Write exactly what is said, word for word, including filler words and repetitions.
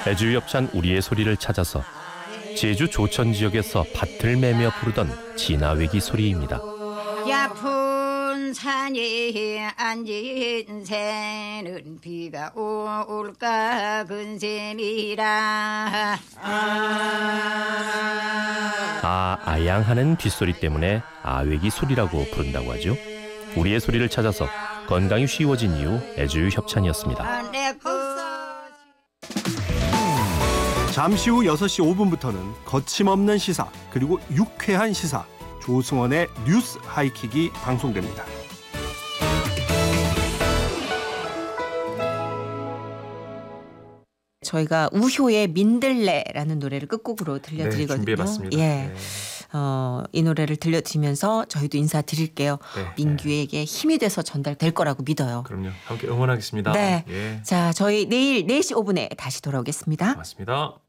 애주협찬 우리의 소리를 찾아서 제주 조천 지역에서 밭을 매며 부르던 진화외기 소리입니다. 야푼 산에 앉은 새는 비가 올까 근셈이라. 아, 아양하는 빗소리 때문에 아외기 소리라고 부른다고 하죠. 우리의 소리를 찾아서 건강이 쉬워진 이유 애주협찬이었습니다. 잠시 후 여섯 시 오 분부터는 거침없는 시사 그리고 유쾌한 시사 조승원의 뉴스 하이킥이 방송됩니다. 저희가 우효의 민들레라는 노래를 끝곡으로 들려드리거든요. 네, 준비해봤습니다. 예. 네. 어, 이 노래를 들려드리면서 저희도 인사드릴게요. 네, 민규에게 힘이 돼서 전달될 거라고 믿어요. 그럼요. 함께 응원하겠습니다. 네. 예. 자, 저희 내일 네 시 오 분에 다시 돌아오겠습니다. 고맙습니다.